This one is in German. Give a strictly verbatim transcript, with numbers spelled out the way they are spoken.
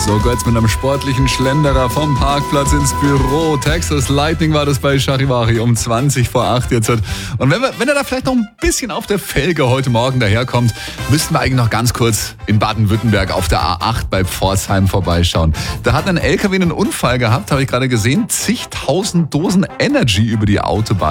So geht's mit einem sportlichen Schlenderer vom Parkplatz ins Büro. Texas Lightning war das bei Charivari um zwanzig vor acht jetzt. Und wenn, wir, wenn er da vielleicht noch ein bisschen auf der Felge heute Morgen daherkommt, müssten wir eigentlich noch ganz kurz in Baden-Württemberg auf der A acht bei Pforzheim vorbeischauen. Da hat ein L K W einen Unfall gehabt, habe ich gerade gesehen. Zigtausend Dosen Energy über die Autobahn